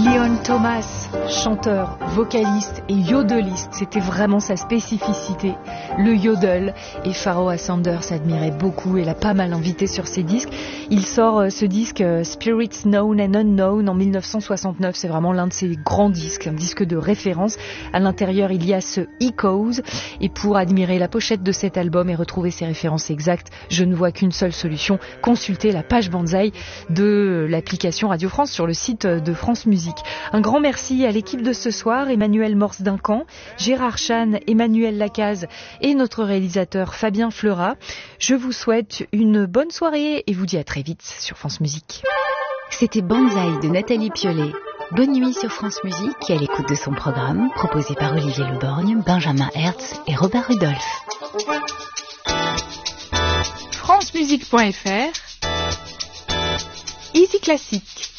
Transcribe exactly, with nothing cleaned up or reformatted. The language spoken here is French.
Leon Thomas, chanteur, vocaliste et yodeliste, c'était vraiment sa spécificité, le yodel. Et Pharoah Sanders admirait beaucoup et l'a pas mal invité sur ses disques. Il sort ce disque Spirits Known and Unknown en mille neuf cent soixante-neuf. C'est vraiment l'un de ses grands disques, un disque de référence. À l'intérieur, il y a ce Echoes. Et pour admirer la pochette de cet album et retrouver ses références exactes, je ne vois qu'une seule solution. Consulter la page Banzai de l'application Radio France sur le site de France Musique. Un grand merci à l'équipe de ce soir, Emmanuel Morse-Duncan, Gérard Chan, Emmanuel Lacaze et notre réalisateur Fabien Fleurat. Je vous souhaite une bonne soirée et vous dis à très vite sur France Musique. C'était Banzai de Nathalie Piollet. Bonne nuit sur France Musique et à l'écoute de son programme proposé par Olivier Leborgne, Benjamin Hertz et Robert Rudolph. francemusique point f r Easy Classique.